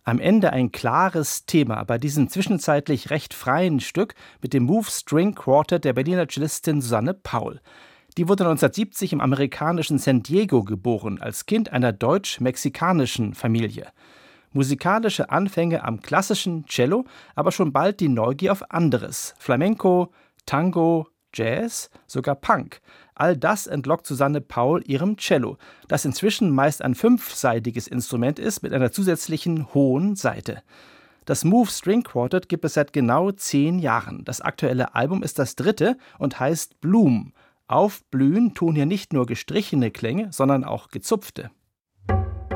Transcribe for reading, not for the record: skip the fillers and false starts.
Am Ende ein klares Thema bei diesem zwischenzeitlich recht freien Stück mit dem Move String Quartet der Berliner Cellistin Susanne Paul. Die wurde 1970 im amerikanischen San Diego geboren, als Kind einer deutsch-mexikanischen Familie. Musikalische Anfänge am klassischen Cello, aber schon bald die Neugier auf anderes. Flamenco, Tango, Jazz, sogar Punk. All das entlockt Susanne Paul ihrem Cello, das inzwischen meist ein 5-seidiges Instrument ist mit einer zusätzlichen hohen Saite. Das Move String Quartet gibt es seit genau 10 Jahren. Das aktuelle Album ist das 3. und heißt Bloom. Aufblühen tun hier nicht nur gestrichene Klänge, sondern auch gezupfte.